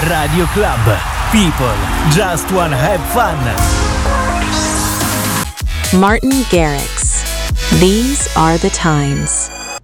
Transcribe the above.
Radio Club. People just wanna have fun. Martin Garrix. These are the times.